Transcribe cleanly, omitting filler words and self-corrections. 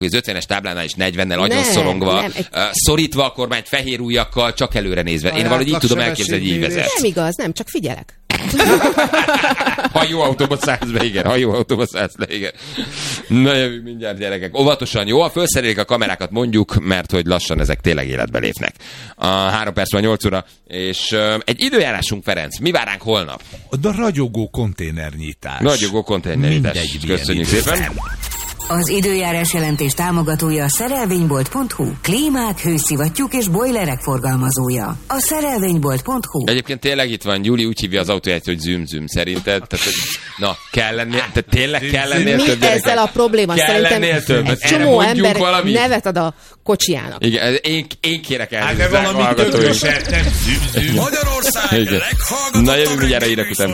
az 50-es táblánál is 40-nel agyon szorongva, szorítva a kormányt fehér ujjakkal, csak előre nézve. Én valahogy így tudom elképzelni, hogy így vezet. Nem igaz, nem, csak figyelek. Ha jó autóba szállsz be, igen. Na jövő mindjárt, gyerekek. Óvatosan, jó? Ha felszerelik a kamerákat, mondjuk, mert hogy lassan ezek tényleg életbe lépnek. 3 perc van 8 óra, és egy időjárásunk, Ferenc. Mi vár ránk holnap? A ragyogó konténernyitás. Köszönjük szépen. Az időjárás jelentés támogatója a szerelvénybolt.hu. Klímák, hőszivattyúk és bojlerek forgalmazója. A szerelvénybolt.hu. Egyébként tényleg itt van, Gyuri úgy hívja az autóját, hogy züm-züm. Szerinted? Kell lennél, tényleg kell lennél több. Mi ezzel a probléma? Szerintem egy csomó ember nevet ad a kocsijának. Igen, én kérek el. De valami tökéletes, nem züm-züm. Magyarország leghallgatottabb. Na jövő mindjárt a hírek után.